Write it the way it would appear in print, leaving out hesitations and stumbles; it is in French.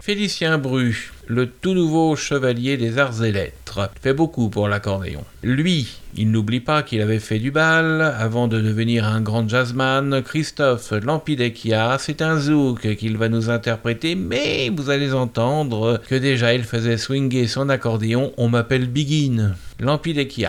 Félicien Bru, le tout nouveau chevalier des arts et lettres, fait beaucoup pour l'accordéon. Lui, il n'oublie pas qu'il avait fait du bal avant de devenir un grand jazzman. Christophe Lampidecchia, c'est un zouk qu'il va nous interpréter, mais vous allez entendre que déjà il faisait swinger son accordéon. On m'appelle Biguine. Lampidecchia.